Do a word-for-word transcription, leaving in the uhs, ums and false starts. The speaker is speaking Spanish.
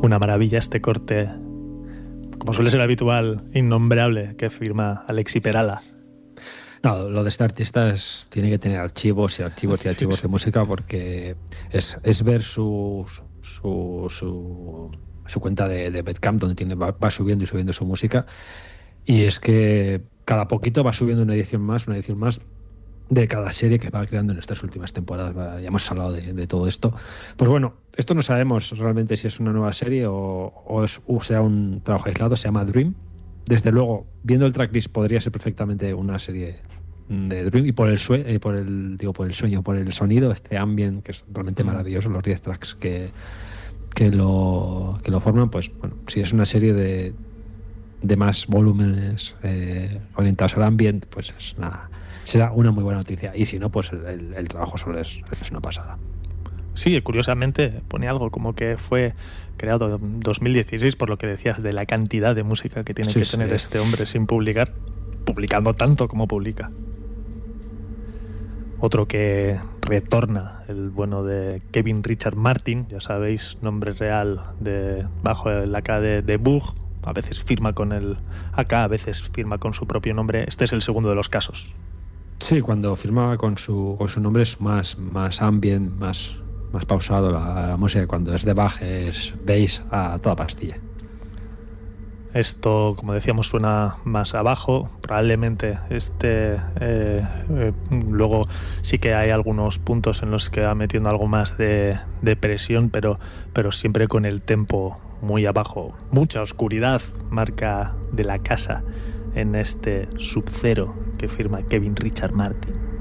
Una maravilla este corte, como suele ser habitual, innombrable, que firma Alexi Perala. No, lo de este artista es, tiene que tener archivos y archivos y archivos de música, porque es, es ver su, su, su, su cuenta de, de Bandcamp, donde tiene, va, va subiendo y subiendo su música, y es que cada poquito va subiendo una edición más, una edición más de cada serie que va creando en estas últimas temporadas. Ya hemos hablado de, de todo esto. Pues bueno, esto no sabemos realmente si es una nueva serie o, o, es, o sea un trabajo aislado. Se llama Dream. Desde luego, viendo el tracklist, podría ser perfectamente una serie de Dream, y por el sue eh, por el digo por el sueño, por el sonido, este ambient que es realmente mm. maravilloso, los diez tracks que, que lo que lo forman. Pues bueno, si es una serie de de más volúmenes eh, orientados al ambient, pues es una, será una muy buena noticia, y si no, pues el, el, el trabajo solo es, es una pasada. Sí, curiosamente pone algo como que fue creado en dos mil dieciséis, por lo que decías de la cantidad de música que tiene sí, que sí. tener este hombre sin publicar, publicando tanto como publica. Otro que retorna, el bueno de Kevin Richard Martin, ya sabéis, nombre real de bajo el A K de, de Bug, a veces firma con el A K, a veces firma con su propio nombre. Este es el segundo de los casos. Sí, cuando firmaba con su, con su nombre es más, más ambient, más, más pausado la, la música. Cuando es de Bach es bass a toda pastilla. Esto, como decíamos, suena más abajo. Probablemente este eh, eh, luego sí que hay algunos puntos en los que va metiendo algo más de, de presión, pero, pero siempre con el tempo muy abajo. Mucha oscuridad, marca de la casa en este Sub-Zero que firma Kevin Richard Martin.